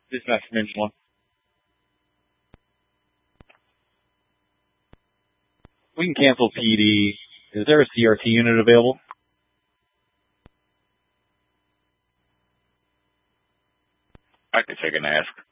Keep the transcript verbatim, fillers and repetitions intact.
Dispatch Command one. We can cancel P D. Is there a C R T unit available? I can take an ask.